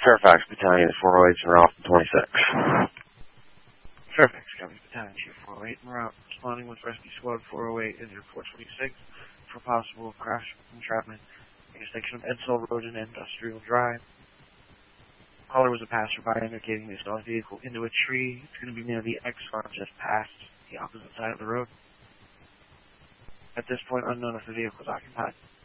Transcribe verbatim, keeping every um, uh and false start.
Fairfax Battalion, four oh eight and Route twenty-six. Fairfax County Battalion, Chief four oh eight en route, responding with Rescue Squad four oh eight and four twenty-six for possible crash entrapment, intersection of Edsall Road and Industrial Drive. Caller was a passerby indicating they saw a vehicle into a tree. It's going to be near the X-Farm just past the opposite side of the road. At this point, unknown if the vehicle is occupied.